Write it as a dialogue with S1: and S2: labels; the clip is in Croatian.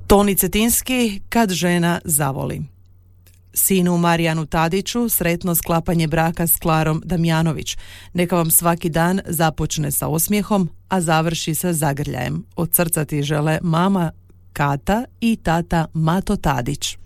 S1: Toni Cetinski, Kad žena zavoli. Sinu Marijanu Tadiću sretno sklapanje braka s Klarom Damjanović. Neka vam svaki dan započne sa osmijehom, a završi sa zagrljajem. Od srca ti žele mama Kata i tata Mato Tadić.